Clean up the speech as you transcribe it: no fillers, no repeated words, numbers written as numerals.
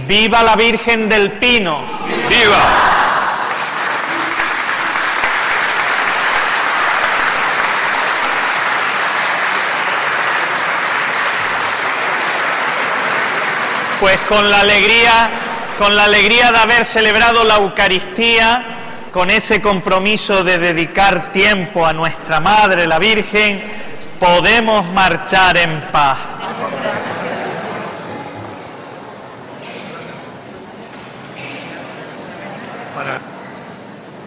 ¡Viva la Virgen del Pino! ¡Viva! Pues con la alegría de haber celebrado la Eucaristía, con ese compromiso de dedicar tiempo a nuestra Madre, la Virgen, podemos marchar en paz.